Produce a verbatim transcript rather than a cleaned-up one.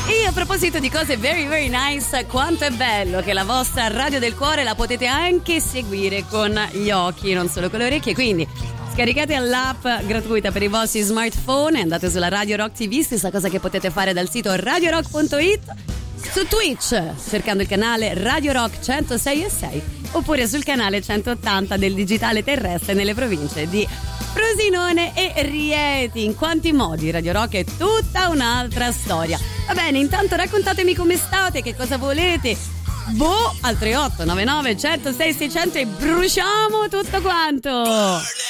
E a proposito di cose very very nice, quanto è bello che la vostra radio del cuore la potete anche seguire con gli occhi, non solo con le orecchie, quindi scaricate l'app gratuita per i vostri smartphone e andate sulla Radio Rock T V, stessa cosa che potete fare dal sito radio rock punto it, su Twitch cercando il canale Radio Rock centosei e sei oppure sul canale centottanta del digitale terrestre nelle province di Frosinone e Rieti. In quanti modi Radio Rock è tutta un'altra storia. Va bene, intanto raccontatemi come state, che cosa volete. Boh, al tre otto nove nove uno zero sei sei zero zero e bruciamo tutto quanto.